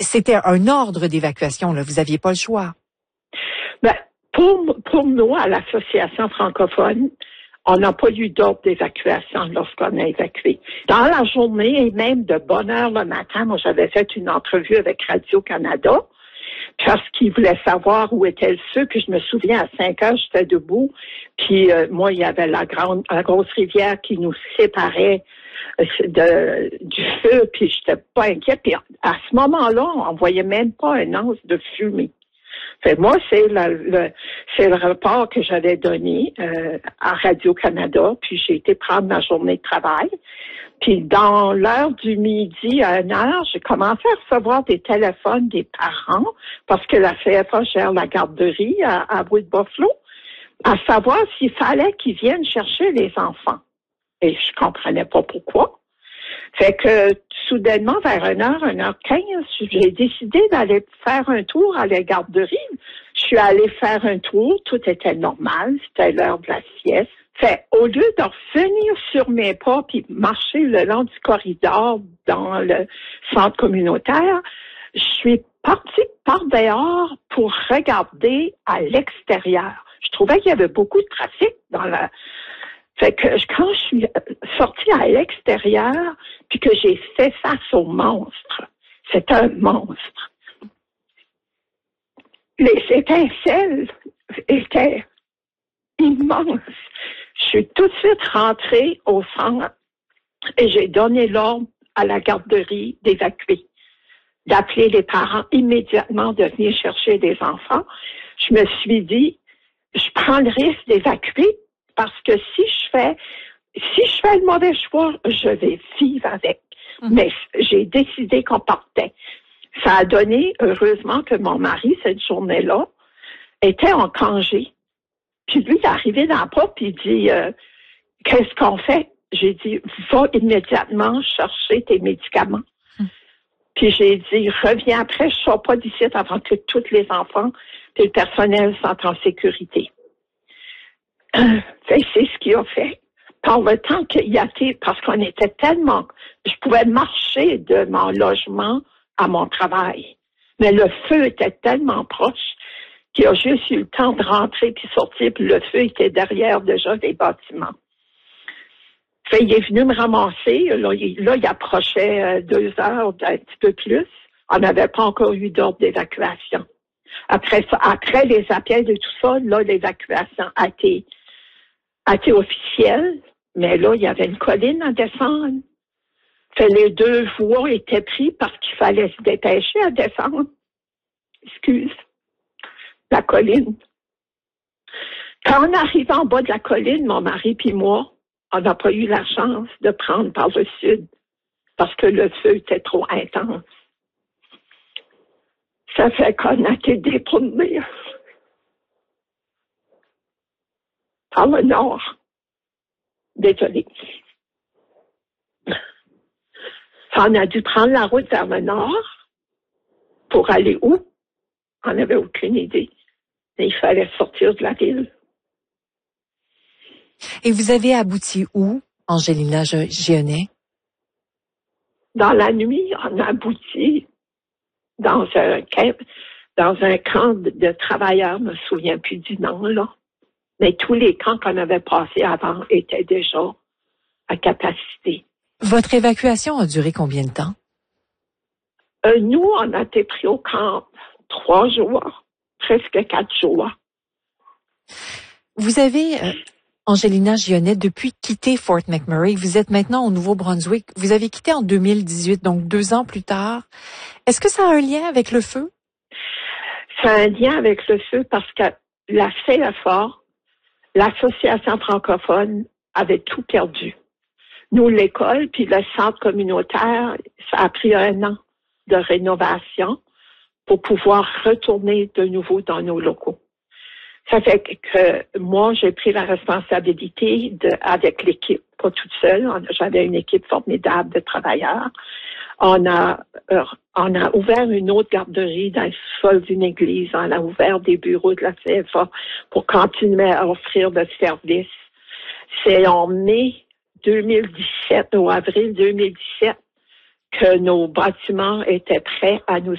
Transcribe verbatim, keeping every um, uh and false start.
c'était un ordre d'évacuation, là. Vous aviez pas le choix. Ben, pour, pour nous, à l'Association francophone, on n'a pas eu d'ordre d'évacuation lorsqu'on a évacué. Dans la journée et même de bonne heure le matin, moi, j'avais fait une entrevue avec Radio-Canada parce qu'ils voulaient savoir où était le feu. Puis je me souviens, à cinq heures, j'étais debout. Puis euh, moi, il y avait la grande, la grosse rivière qui nous séparait de, du feu. Puis j'étais pas inquiète. Puis à ce moment-là, on voyait même pas un once de fumée. Fait, moi, c'est le, le c'est le rapport que j'avais donné euh, à Radio-Canada, puis j'ai été prendre ma journée de travail. Puis dans l'heure du midi à une heure, j'ai commencé à recevoir des téléphones des parents, parce que la C F A gère la garderie à, à Wood-Buffalo, à savoir s'il fallait qu'ils viennent chercher les enfants. Et je comprenais pas pourquoi. Fait que, soudainement, vers une heure, une heure quinze, j'ai décidé d'aller faire un tour à la garderie. Je suis allée faire un tour, tout était normal, c'était l'heure de la sieste. Fait, au lieu de revenir sur mes pas puis marcher le long du corridor dans le centre communautaire, je suis partie par dehors pour regarder à l'extérieur. Je trouvais qu'il y avait beaucoup de trafic dans la... Fait que quand je suis sortie à l'extérieur, puis que j'ai fait face au monstre, c'est un monstre. Les étincelles étaient immenses. Je suis tout de suite rentrée au centre et j'ai donné l'ordre à la garderie d'évacuer, d'appeler les parents immédiatement de venir chercher des enfants. Je me suis dit, je prends le risque d'évacuer parce que si je fais, si je fais le mauvais choix, je vais vivre avec. Mm-hmm. Mais j'ai décidé qu'on partait. Ça a donné, heureusement, que mon mari, cette journée-là, était en congé. Puis lui, il est arrivé dans la porte, puis il dit, euh, qu'est-ce qu'on fait? J'ai dit, va immédiatement chercher tes médicaments. Mm. Puis j'ai dit, reviens après, je ne sors pas d'ici avant que tous les enfants et le personnel sont en sécurité. C'est ce qu'il a fait. Par le temps qu'il a été, parce qu'on était tellement, je pouvais marcher de mon logement à mon travail. Mais le feu était tellement proche qu'il a juste eu le temps de rentrer puis sortir, puis le feu était derrière déjà les bâtiments. Fait, il est venu me ramasser. Là, il, là, il approchait euh, deux heures, un petit peu plus. On n'avait pas encore eu d'ordre d'évacuation. Après ça, après les appels de tout ça, là, l'évacuation a été, a été officielle. Mais là, il y avait une colline à descendre. Fait, les deux voies étaient prises parce qu'il fallait se dépêcher à descendre. Excuse. La colline. Quand on arrive en bas de la colline, mon mari puis moi, on n'a pas eu la chance de prendre par le sud parce que le feu était trop intense. Ça fait qu'on a été détournés par le nord. Désolé. On a dû prendre la route vers le nord pour aller où? On n'avait aucune idée. Mais il fallait sortir de la ville. Et vous avez abouti où, Angelina Gionnet? Dans la nuit, on a abouti dans un camp, dans un camp de, de travailleurs, je me souviens plus du nom, là. Mais tous les camps qu'on avait passés avant étaient déjà à capacité. Votre évacuation a duré combien de temps? Euh, nous, on a été pris au camp trois jours, presque quatre jours. Vous avez, euh, Angelina Gionnet, depuis quitté Fort McMurray, vous êtes maintenant au Nouveau-Brunswick. Vous avez quitté en deux mille dix-huit, donc deux ans plus tard. Est-ce que ça a un lien avec le feu? Ça a un lien avec le feu parce que la C F A, l'Association francophone, avait tout perdu. Nous, l'école, puis le centre communautaire, ça a pris un an de rénovation pour pouvoir retourner de nouveau dans nos locaux. Ça fait que moi, j'ai pris la responsabilité de, avec l'équipe, pas toute seule. J'avais une équipe formidable de travailleurs. On a, euh, on a ouvert une autre garderie dans le sol d'une église. On a ouvert des bureaux de la C F A pour continuer à offrir le service. C'est en mai deux mille dix-sept, ou avril deux mille dix-sept, que nos bâtiments étaient prêts à nous